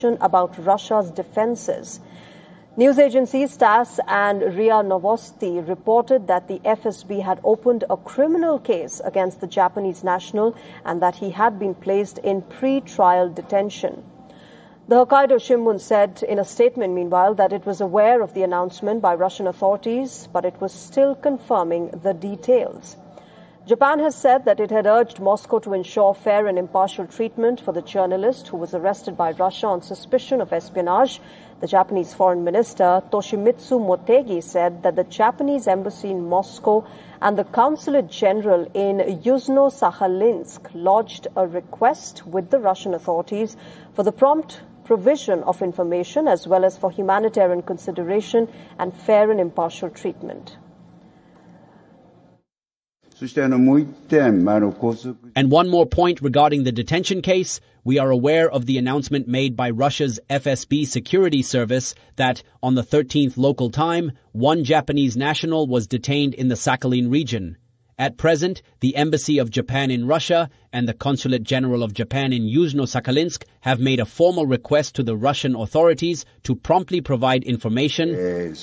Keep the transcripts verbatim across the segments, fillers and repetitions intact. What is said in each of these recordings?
about Russia's defenses. News agencies TASS and R I A Novosti reported that the F S B had opened a criminal case against the Japanese national and that he had been placed in pre-trial detention. The Hokkaido Shimbun said in a statement, meanwhile, that it was aware of the announcement by Russian authorities, but it was still confirming the details. Japan has said that it had urged Moscow to ensure fair and impartial treatment for the journalist who was arrested by Russia on suspicion of espionage. The Japanese Foreign Minister Toshimitsu Motegi said that the Japanese embassy in Moscow and the Consulate General in Yuzhno-Sakhalinsk lodged a request with the Russian authorities for the prompt provision of information as well as for humanitarian consideration and fair and impartial treatment. And one more point regarding the detention case. We are aware of the announcement made by Russia's F S B security service that on the thirteenth local time, one Japanese national was detained in the Sakhalin region. At present, the Embassy of Japan in Russia and the Consulate General of Japan in Yuzhno-Sakhalinsk have made a formal request to the Russian authorities to promptly provide information.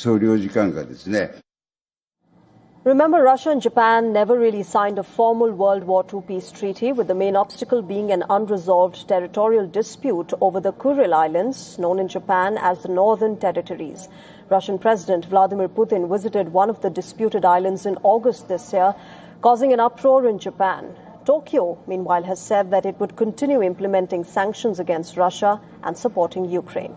Remember, Russia and Japan never really signed a formal World War Two peace treaty, with the main obstacle being an unresolved territorial dispute over the Kuril Islands, known in Japan as the Northern Territories. Russian President Vladimir Putin visited one of the disputed islands in August this year, causing an uproar in Japan. Tokyo, meanwhile, has said that it would continue implementing sanctions against Russia and supporting Ukraine.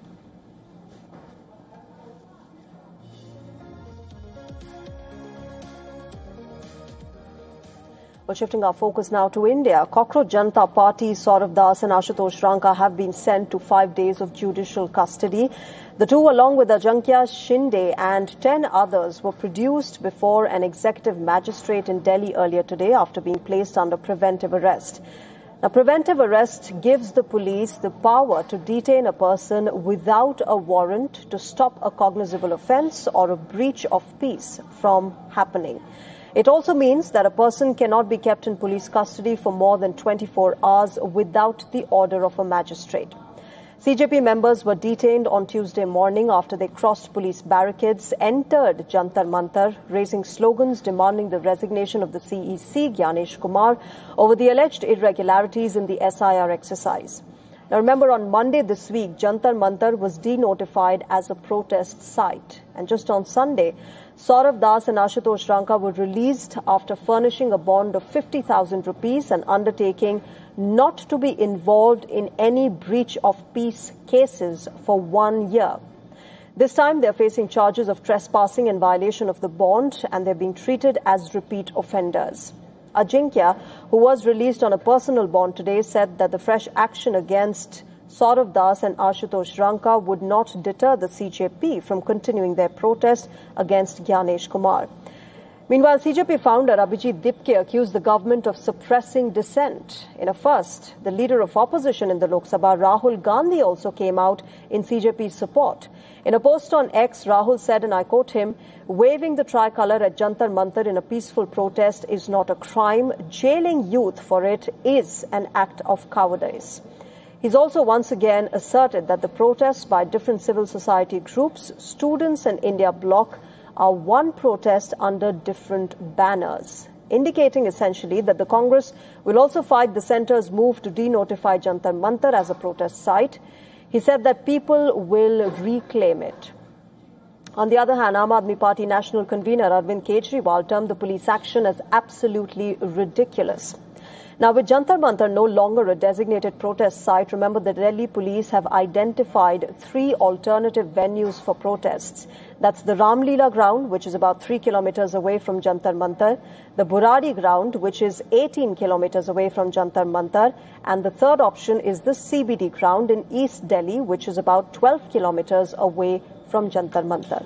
Well, shifting our focus now to India, Cockroach Janata Party, Saurav Das and Ashutosh Ranka have been sent to five days of judicial custody. The two, along with Ajankya Shinde and ten others, were produced before an executive magistrate in Delhi earlier today after being placed under preventive arrest. Now, preventive arrest gives the police the power to detain a person without a warrant to stop a cognizable offence or a breach of peace from happening. It also means that a person cannot be kept in police custody for more than twenty-four hours without the order of a magistrate. C J P members were detained on Tuesday morning after they crossed police barricades, entered Jantar Mantar, raising slogans demanding the resignation of the C E C, Gyanesh Kumar, over the alleged irregularities in the S I R exercise. Now remember, on Monday this week, Jantar Mantar was denotified as a protest site. And just on Sunday, Saurav Das and Ashutosh Ranka were released after furnishing a bond of fifty thousand rupees and undertaking not to be involved in any breach of peace cases for one year. This time, they're facing charges of trespassing and violation of the bond, and they're being treated as repeat offenders. Ajinkya, who was released on a personal bond today, said that the fresh action against Saurav Das and Ashutosh Ranka would not deter the C J P from continuing their protest against Gyanesh Kumar. Meanwhile, C J P founder Abhijit Dipke accused the government of suppressing dissent. In a first, the leader of opposition in the Lok Sabha, Rahul Gandhi, also came out in C J P's support. In a post on X, Rahul said, and I quote him, "Waving the tricolour at Jantar Mantar in a peaceful protest is not a crime. Jailing youth for it is an act of cowardice." He's also once again asserted that the protests by different civil society groups, students and India Bloc are one protest under different banners, indicating essentially that the Congress will also fight the centre's move to denotify Jantar Mantar as a protest site. He said that people will reclaim it. On the other hand, Aam Aadmi Party national convener Arvind Kejriwal termed the police action as absolutely ridiculous. Now, with Jantar Mantar no longer a designated protest site, remember the Delhi police have identified three alternative venues for protests. That's the Ramleela ground, which is about three kilometers away from Jantar Mantar, the Buradi ground, which is eighteen kilometers away from Jantar Mantar, and the third option is the C B D ground in East Delhi, which is about twelve kilometers away from Jantar Mantar.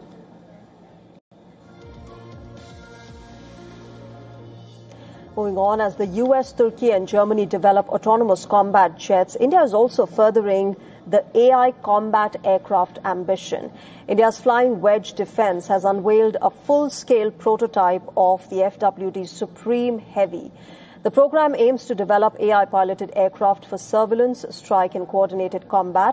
Moving on, as the U S, Turkey and Germany develop autonomous combat jets, India is also furthering the A I combat aircraft ambition. India's Flying Wedge Defence has unveiled a full-scale prototype of the F W D Supreme Heavy. The program aims to develop A I-piloted aircraft for surveillance, strike and coordinated combat.